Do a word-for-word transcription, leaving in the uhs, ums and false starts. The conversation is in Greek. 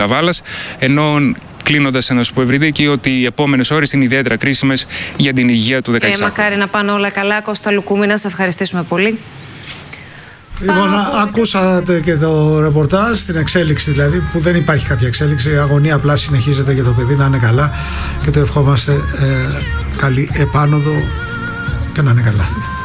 Καβάλας, ενώ κλείνοντας να σου πω, Ευρυδίκη, ότι οι επόμενες ώρες είναι ιδιαίτερα κρίσιμες για την υγεία του δεκαεξάχρονου. Ε, μακάρι να πάνε όλα καλά. Κώστα Λουκούμη, να σε ευχαριστήσουμε πολύ. Λοιπόν, ακούσατε και το ρεπορτάζ, την εξέλιξη δηλαδή, που δεν υπάρχει κάποια εξέλιξη. Η αγωνία απλά συνεχίζεται για το παιδί να είναι καλά και το ευχόμαστε ε, καλή επάνωδο και να είναι καλά.